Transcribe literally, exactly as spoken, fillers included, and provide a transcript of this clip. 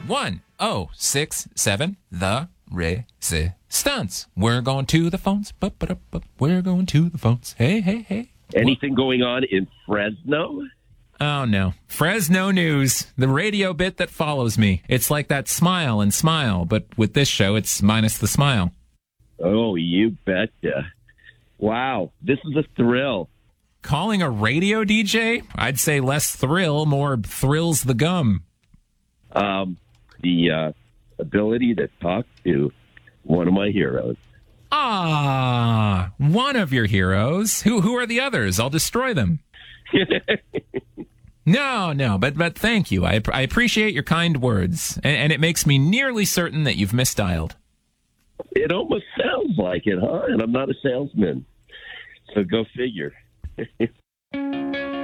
one oh six seven, The Resistance. We're going to the phones. Ba-ba-da-ba. We're going to the phones. Hey, hey, hey. Anything going on in Fresno? Oh, no. Fresno News, the radio bit that follows me. It's like that Smile and Smile, but with this show, it's minus the smile. Oh, you betcha. Wow, this is a thrill. Calling a radio D J? I'd say less thrill, more thrills the gum. Um, the uh, ability to talk to one of my heroes. Ah, one of your heroes. Who who are the others? I'll destroy them. No, no, but but thank you. I, I appreciate your kind words, and, and it makes me nearly certain that you've misdialed. It almost sounds like it, huh? And I'm not a salesman, so go figure.